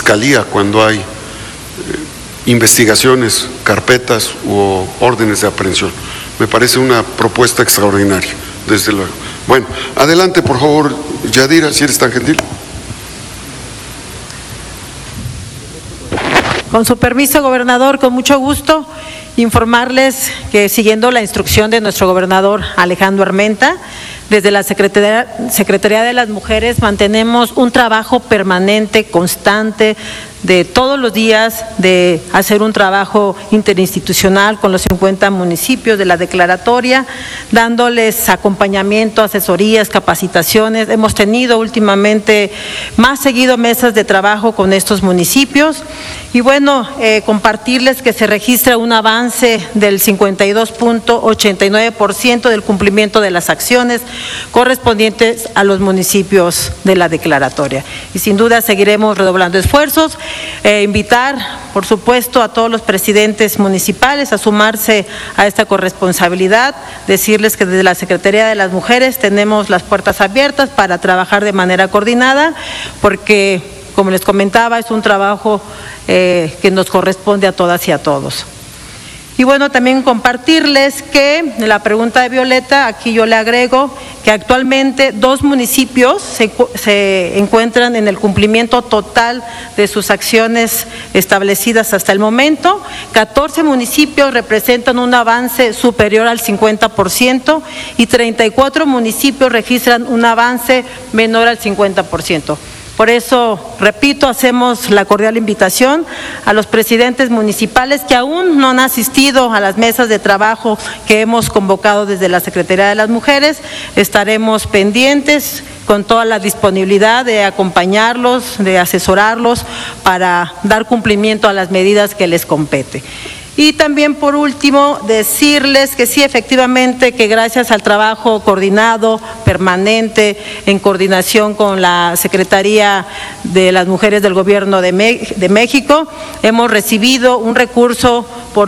fiscalía cuando hay investigaciones, carpetas u órdenes de aprehensión. Me parece una propuesta extraordinaria, desde luego. Bueno, adelante, por favor, Yadira, si eres tan gentil. Con su permiso, gobernador, con mucho gusto informarles que, siguiendo la instrucción de nuestro gobernador Alejandro Armenta, desde la Secretaría de las Mujeres mantenemos un trabajo permanente, constante, de todos los días, de hacer un trabajo interinstitucional con los 50 municipios de la declaratoria, dándoles acompañamiento, asesorías, capacitaciones. Hemos tenido últimamente más seguido mesas de trabajo con estos municipios y bueno, compartirles que se registra un avance del 52.89% del cumplimiento de las acciones correspondientes a los municipios de la declaratoria. Y sin duda seguiremos redoblando esfuerzos. Invitar, por supuesto, a todos los presidentes municipales a sumarse a esta corresponsabilidad, decirles que desde la Secretaría de las Mujeres tenemos las puertas abiertas para trabajar de manera coordinada, porque, como les comentaba, es un trabajo que nos corresponde a todas y a todos. Y bueno, también compartirles que en la pregunta de Violeta, aquí yo le agrego que actualmente 2 municipios se encuentran en el cumplimiento total de sus acciones establecidas hasta el momento. 14 municipios representan un avance superior al 50% y 34 municipios registran un avance menor al 50%. Por eso, repito, hacemos la cordial invitación a los presidentes municipales que aún no han asistido a las mesas de trabajo que hemos convocado desde la Secretaría de las Mujeres. Estaremos pendientes con toda la disponibilidad de acompañarlos, de asesorarlos para dar cumplimiento a las medidas que les compete. Y también, por último, decirles que sí, efectivamente, que gracias al trabajo coordinado, permanente, en coordinación con la Secretaría de las Mujeres del Gobierno de México, hemos recibido un recurso por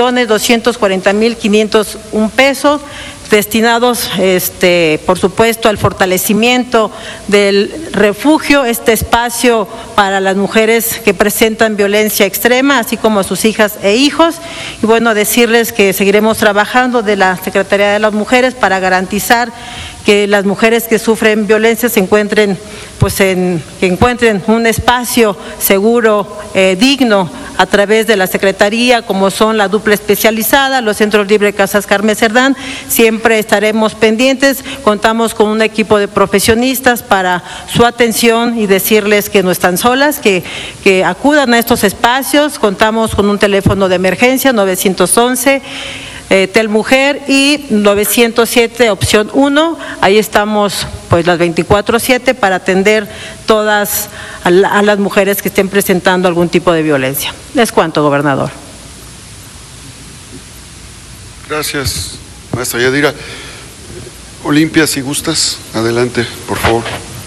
2.240.501 pesos, destinados, por supuesto, al fortalecimiento del refugio, este espacio para las mujeres que presentan violencia extrema, así como a sus hijas e hijos. Y bueno, decirles que seguiremos trabajando de la Secretaría de las Mujeres para garantizar que las mujeres que sufren violencia se encuentren, que encuentren un espacio seguro, digno, a través de la Secretaría, como son la dupla especializada, los centros libres Casas Carmen Cerdán. Siempre estaremos pendientes, contamos con un equipo de profesionistas para su atención y decirles que no están solas, que acudan a estos espacios. Contamos con un teléfono de emergencia 911, Telmujer, y 907 opción 1, ahí estamos pues las 24/7 para atender todas a las mujeres que estén presentando algún tipo de violencia. Es cuanto, gobernador. Gracias, maestra Yadira. Olimpia, si gustas, adelante, por favor.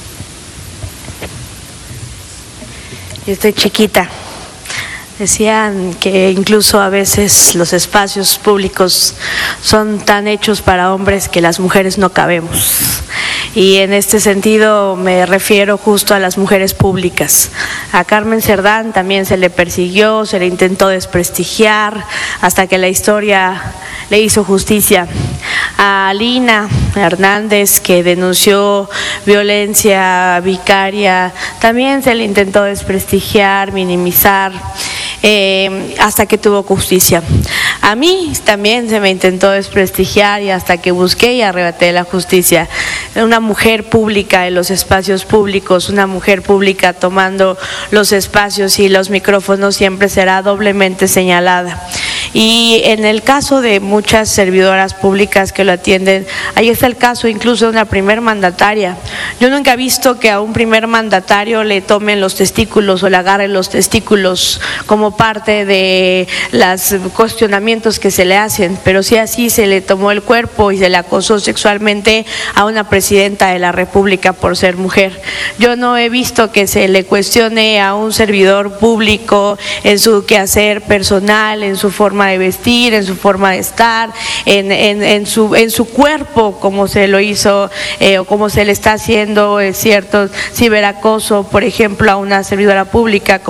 Yo estoy chiquita. Decían que incluso a veces los espacios públicos son tan hechos para hombres que las mujeres no cabemos. Y en este sentido me refiero justo a las mujeres públicas. A Carmen Cerdán también se le persiguió, se le intentó desprestigiar, hasta que la historia le hizo justicia. A Lina Hernández, que denunció violencia vicaria, también se le intentó desprestigiar, minimizar, hasta que tuvo justicia. A mí también se me intentó desprestigiar y hasta que busqué y arrebaté la justicia. Una mujer pública en los espacios públicos, una mujer pública tomando los espacios y los micrófonos siempre será doblemente señalada. Y en el caso de muchas servidoras públicas que lo atienden, ahí está el caso incluso de una primer mandataria. Yo nunca he visto que a un primer mandatario le tomen los testículos o le agarren los testículos como parte de los cuestionamientos que se le hacen, pero sí así se le tomó el cuerpo y se le acosó sexualmente a una presidenta de la República por ser mujer. Yo no he visto que se le cuestione a un servidor público en su quehacer personal, en su forma de vestir, en su forma de estar, en su cuerpo, como se lo hizo o como se le está haciendo cierto ciberacoso, por ejemplo, a una servidora pública.